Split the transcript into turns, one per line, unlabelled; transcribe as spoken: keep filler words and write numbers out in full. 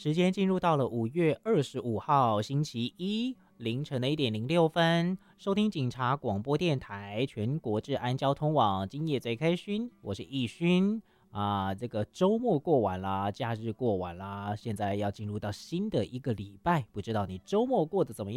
时间进入到了五月二十五号星期一凌晨的一点零六分，收听警察广播电台全国治安交通网，今夜最开心，我是易勋啊。这个周末过完啦，假日过完啦，现在要进入到新的一个礼拜，不知道你周末过得怎么样？